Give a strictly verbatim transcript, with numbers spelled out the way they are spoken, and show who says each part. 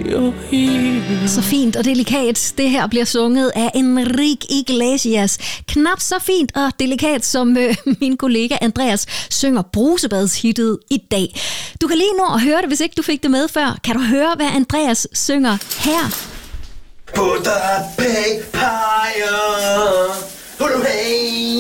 Speaker 1: Så fint og delikat. Det her bliver sunget af Enrique Iglesias. Knap så fint og delikat, som øh, min kollega Andreas synger brusebadshittet i dag. Du kan lige nå at høre det, hvis ikke du fik det med før. Kan du høre, hvad Andreas synger her?
Speaker 2: På der papaya, hey.